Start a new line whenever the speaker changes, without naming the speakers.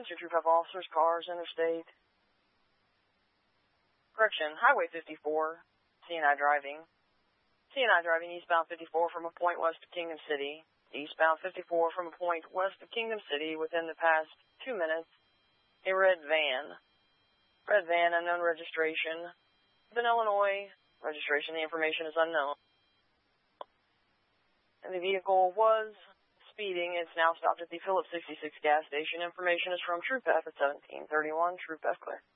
Attention Troop F officers, cars, interstate. Correction, Highway 54, CNI driving. CNI driving eastbound 54 from a point west of Kingdom City. Eastbound 54 from a point west of Kingdom City within the past 2 minutes. A red van. Red van, unknown registration. Within Illinois, registration, the information is unknown. And the vehicle was speeding. It's now stopped at the Phillips 66 gas station. Information is from Troop F at 1731. Troop F clear.